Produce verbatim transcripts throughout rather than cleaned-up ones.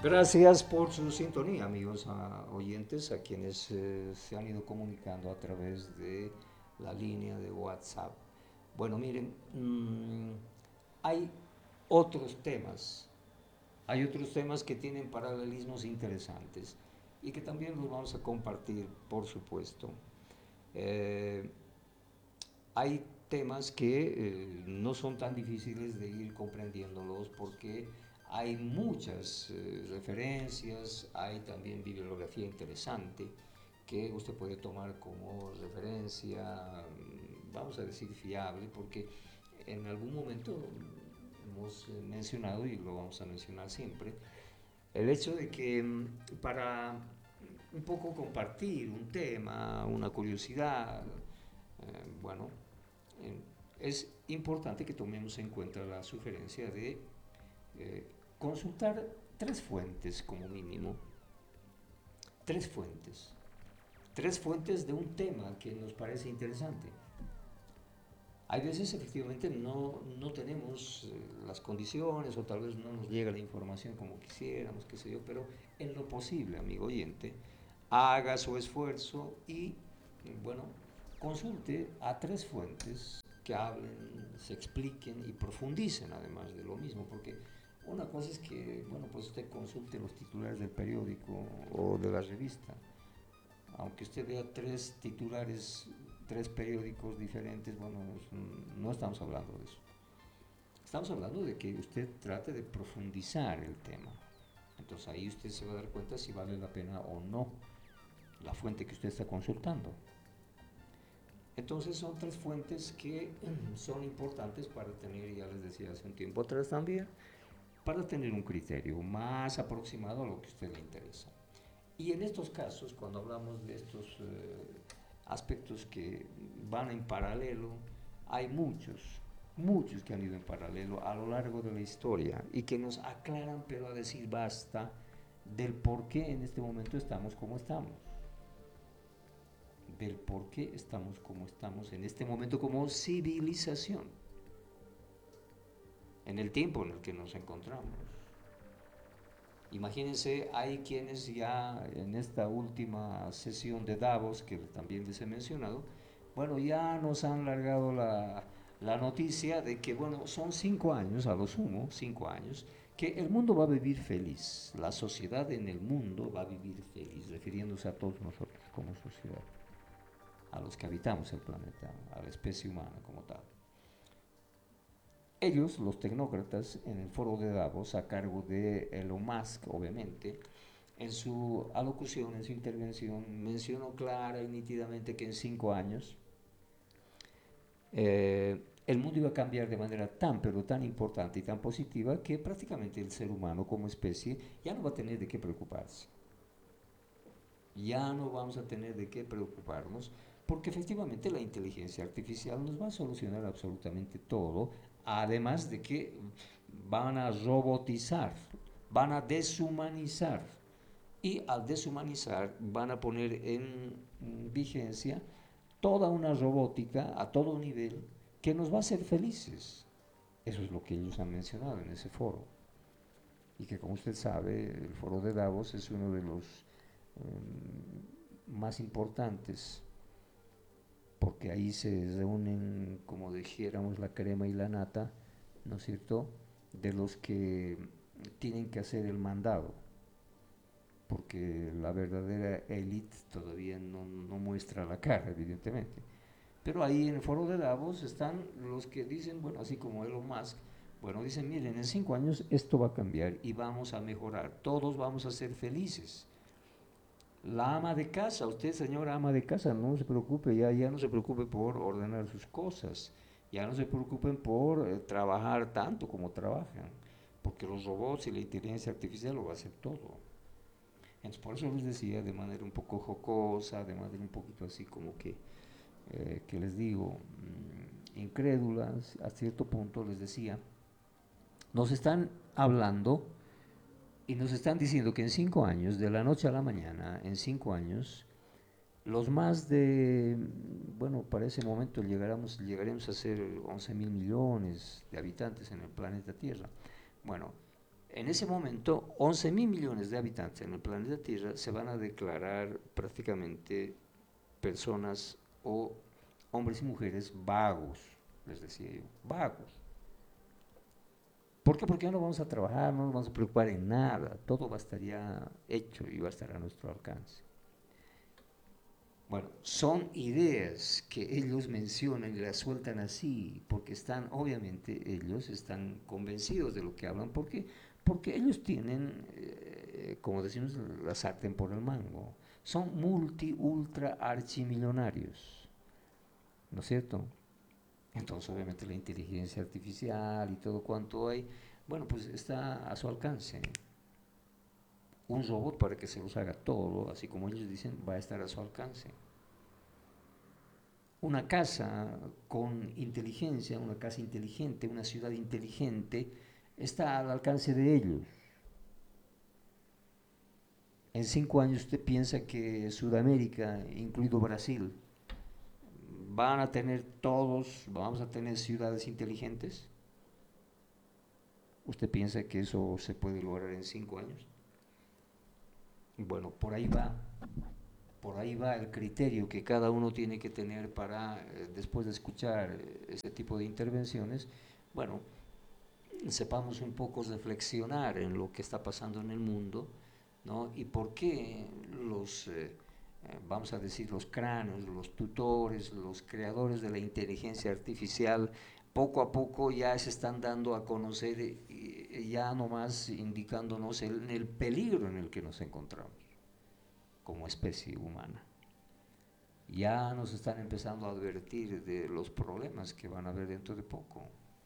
Gracias por su sintonía, amigos a- oyentes, a quienes eh, se han ido comunicando a través de la línea de WhatsApp. Bueno, miren, mm, hay otros temas, hay otros temas que tienen paralelismos interesantes y que también los vamos a compartir, por supuesto. Eh, Hay temas que eh, no son tan difíciles de ir comprendiéndolos porque hay muchas eh, referencias, hay también bibliografía interesante que usted puede tomar como referencia, mm, vamos a decir fiable, porque en algún momento hemos eh, mencionado, y lo vamos a mencionar siempre, el hecho de que mm, para un poco compartir un tema, una curiosidad, eh, bueno, eh, es importante que tomemos en cuenta la sugerencia de eh, consultar tres fuentes como mínimo, tres fuentes, tres fuentes de un tema que nos parece interesante. Hay veces efectivamente no, no tenemos eh, las condiciones o tal vez no nos llega la información como quisiéramos, qué sé yo, pero en lo posible, amigo oyente, haga su esfuerzo y, bueno, consulte a tres fuentes que hablen, se expliquen y profundicen además de lo mismo, porque una cosa es que, bueno, pues usted consulte los titulares del periódico o de la revista, aunque usted vea tres titulares, tres periódicos diferentes, bueno, no estamos hablando de eso. Estamos hablando de que usted trate de profundizar el tema. Entonces ahí usted se va a dar cuenta si vale la pena o no la fuente que usted está consultando. Entonces son tres fuentes que son importantes para tener, ya les decía hace un tiempo atrás también, para tener un criterio más aproximado a lo que a usted le interesa. Y en estos casos, cuando hablamos de estos eh, aspectos que van en paralelo, hay muchos, muchos que han ido en paralelo a lo largo de la historia y que nos aclaran, pero a decir basta, del por qué en este momento estamos como estamos, del por qué estamos como estamos en este momento como civilización, en el tiempo en el que nos encontramos. Imagínense, hay quienes ya en esta última sesión de Davos, que también les he mencionado, bueno, ya nos han largado la, la noticia de que, bueno, son cinco años, a lo sumo, cinco años, que el mundo va a vivir feliz, la sociedad en el mundo va a vivir feliz, refiriéndose a todos nosotros como sociedad, a los que habitamos el planeta, a la especie humana como tal. Ellos, los tecnócratas, en el foro de Davos, a cargo de Elon Musk, obviamente, en su alocución, en su intervención, mencionó clara y nítidamente que en cinco años eh, el mundo iba a cambiar de manera tan, pero tan importante y tan positiva que prácticamente el ser humano como especie ya no va a tener de qué preocuparse. Ya no vamos a tener de qué preocuparnos porque efectivamente la inteligencia artificial nos va a solucionar absolutamente todo, además de que van a robotizar, van a deshumanizar y al deshumanizar van a poner en vigencia toda una robótica a todo nivel que nos va a hacer felices. Eso es lo que ellos han mencionado en ese foro. Y que como usted sabe, el foro de Davos es uno de los um, más importantes, porque ahí se reúnen, como dijéramos, la crema y la nata, ¿no es cierto?, de los que tienen que hacer el mandado, porque la verdadera élite todavía no, no muestra la cara, evidentemente. Pero ahí en el foro de Davos están los que dicen, bueno, así como Elon Musk, bueno, dicen, miren, en cinco años esto va a cambiar y vamos a mejorar, todos vamos a ser felices. La ama de casa, usted señora ama de casa, no se preocupe, ya, ya no se preocupe por ordenar sus cosas, ya no se preocupen por eh, trabajar tanto como trabajan, porque los robots y la inteligencia artificial lo va a hacer todo. Entonces, por eso les decía de manera un poco jocosa, de manera un poquito así como que, eh, que les digo, mmm, incrédulas, a cierto punto les decía, nos están hablando y nos están diciendo que en cinco años, de la noche a la mañana, en cinco años, los más de, bueno, para ese momento llegaremos, llegaremos a ser once mil millones de habitantes en el planeta Tierra. Bueno, En ese momento, once mil millones de habitantes en el planeta Tierra se van a declarar prácticamente personas o hombres y mujeres vagos, les decía yo, vagos. ¿Por qué? Porque ya no vamos a trabajar, no nos vamos a preocupar en nada, todo va a estar ya hecho y va a estar a nuestro alcance. Bueno, son ideas que ellos mencionan y las sueltan así, porque están, obviamente, ellos están convencidos de lo que hablan, porque, porque ellos tienen, eh, como decimos, la sartén por el mango. Son multi, ultra, archimillonarios, ¿no es cierto? Entonces, obviamente, la inteligencia artificial y todo cuanto hay, bueno, pues está a su alcance. Un robot para que se los haga todo, así como ellos dicen, va a estar a su alcance. Una casa con inteligencia, una casa inteligente, una ciudad inteligente, está al alcance de ellos. En cinco años usted piensa que Sudamérica, incluido Brasil, van a tener todos, vamos a tener ciudades inteligentes. ¿Usted piensa que eso se puede lograr en cinco años? Bueno, por ahí va, por ahí va el criterio que cada uno tiene que tener para, eh, después de escuchar eh, ese tipo de intervenciones, bueno, sepamos un poco reflexionar en lo que está pasando en el mundo, ¿no? Y por qué los, eh, eh, vamos a decir, los cráneos, los tutores, los creadores de la inteligencia artificial, poco a poco ya se están dando a conocer, eh, ya nomás indicándonos el, el peligro en el que nos encontramos como especie humana. Ya nos están empezando a advertir de los problemas que van a haber dentro de poco.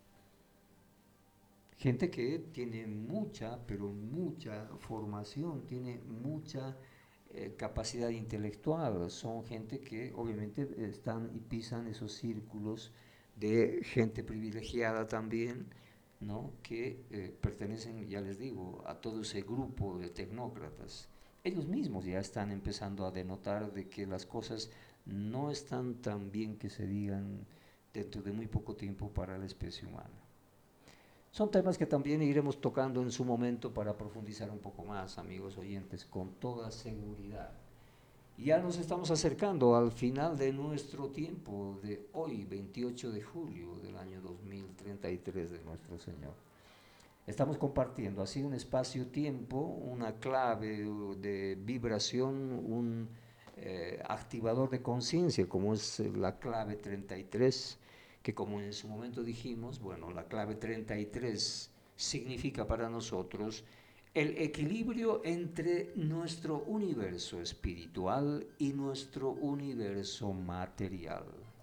Gente que tiene mucha, pero mucha formación, tiene mucha eh, capacidad intelectual. Son gente que obviamente están y pisan esos círculos de gente privilegiada también, ¿no? Que eh, pertenecen, ya les digo, a todo ese grupo de tecnócratas. Ellos mismos ya están empezando a denotar de que las cosas no están tan bien que se digan dentro de muy poco tiempo para la especie humana. Son temas que también iremos tocando en su momento para profundizar un poco más, amigos oyentes, con toda seguridad. Ya nos estamos acercando al final de nuestro tiempo de hoy, veintiocho de julio del año dos mil treinta y tres de nuestro Señor. Estamos compartiendo así un espacio-tiempo, una clave de vibración, un eh, activador de conciencia, como es la clave treinta y tres, que como en su momento dijimos, bueno, la clave treinta y tres significa para nosotros el equilibrio entre nuestro universo espiritual y nuestro universo material.